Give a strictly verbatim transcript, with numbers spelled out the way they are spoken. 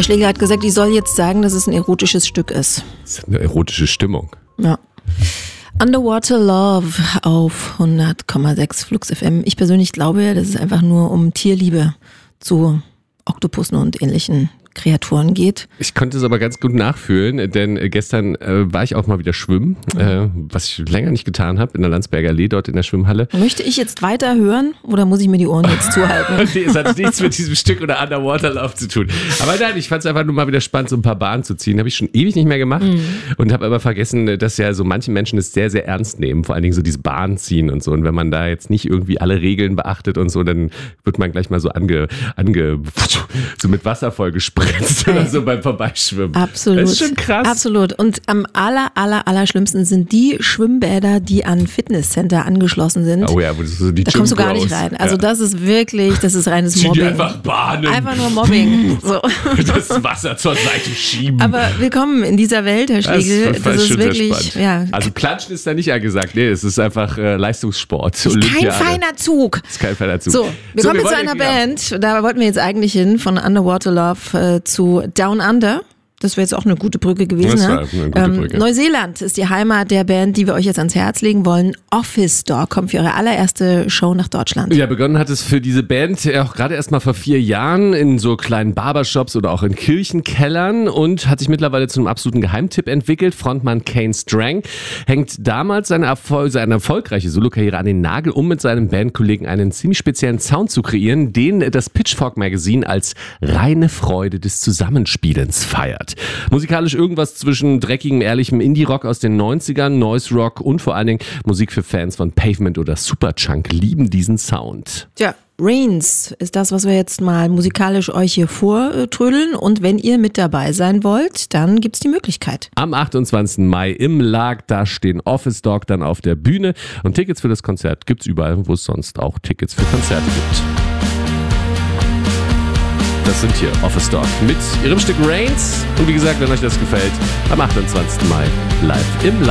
Herr Schlegel hat gesagt, ich soll jetzt sagen, dass es ein erotisches Stück ist. Das ist eine erotische Stimmung. Ja. Underwater Love auf hundert Komma sechs Flux F M. Ich persönlich glaube ja, dass es einfach nur um Tierliebe zu Oktopussen und ähnlichen Kreaturen geht. Ich konnte es aber ganz gut nachfühlen, denn gestern äh, war ich auch mal wieder schwimmen, mhm. äh, was ich länger nicht getan habe, in der Landsberger Allee, dort in der Schwimmhalle. Möchte ich jetzt weiter hören oder muss ich mir die Ohren jetzt zuhalten? Nee, es hat nichts mit diesem Stück oder Underwater Love zu tun. Aber nein, ich fand es einfach nur mal wieder spannend, so ein paar Bahnen zu ziehen. Habe ich schon ewig nicht mehr gemacht mhm. und habe aber vergessen, dass ja so manche Menschen es sehr, sehr ernst nehmen, vor allen Dingen so diese Bahn ziehen und so. Und wenn man da jetzt nicht irgendwie alle Regeln beachtet und so, dann wird man gleich mal so ange, ange so mit Wasser voll gespritzt oder so beim Vorbeischwimmen. Absolut. Das ist schon krass. Absolut. Und am aller, aller, aller schlimmsten sind die Schwimmbäder, die an Fitnesscenter angeschlossen sind. Oh ja, wo so die da Gym kommst du gar Bros. nicht rein. Also ja. das ist wirklich, das ist reines Zieh Mobbing. die einfach Bahnen. Einfach nur Mobbing. So. Das Wasser zur Seite schieben. Aber willkommen in dieser Welt, Herr Schlegel. Das, das ist schon wirklich, ja. Also Klatschen ist da nicht angesagt. Nee, es ist einfach äh, Leistungssport. Ist kein feiner Zug. Ist kein feiner Zug. So, wir so, kommen wir jetzt zu einer Band. Da wollten wir jetzt eigentlich hin, von Underwater Love äh, zu Down Under. Das wäre jetzt auch eine gute Brücke gewesen. Das war ne? eine gute ähm, Brücke. Neuseeland ist die Heimat der Band, die wir euch jetzt ans Herz legen wollen. Office Dog kommt für ihre allererste Show nach Deutschland. Ja, begonnen hat es für diese Band auch gerade erst mal vor vier Jahren in so kleinen Barbershops oder auch in Kirchenkellern und hat sich mittlerweile zu einem absoluten Geheimtipp entwickelt. Frontmann Kane Strang hängt damals seine, Erfol- seine erfolgreiche Solokarriere an den Nagel, um mit seinem Bandkollegen einen ziemlich speziellen Sound zu kreieren, den das Pitchfork Magazine als reine Freude des Zusammenspielens feiert. Musikalisch irgendwas zwischen dreckigem, ehrlichem Indie-Rock aus den neunzigern, Noise Rock und vor allen Dingen Musik für Fans von Pavement oder Superchunk lieben diesen Sound. Tja, Rains ist das, was wir jetzt mal musikalisch euch hier vortrödeln. Und wenn ihr mit dabei sein wollt, dann gibt's die Möglichkeit. Am achtundzwanzigsten Mai im Lag, da stehen Office Dog dann auf der Bühne. Und Tickets für das Konzert gibt's überall, wo es sonst auch Tickets für Konzerte gibt. Das sind hier Office Dog mit ihrem Stück Rains. Und wie gesagt, wenn euch das gefällt, am achtundzwanzigsten Mai live im Live.